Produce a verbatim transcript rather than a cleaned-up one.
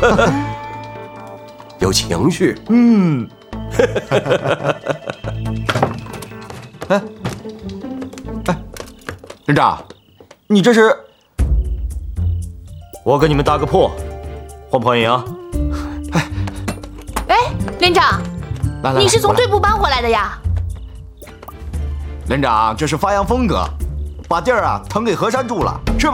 有情绪。 嗯。哎哎，连长，你这是？ 我给你们打个破，欢不欢迎啊？ 哎，连长， 来来， 你是从队队部搬回来的呀？ 连长，这是发扬风格，把地儿啊腾给河山住了。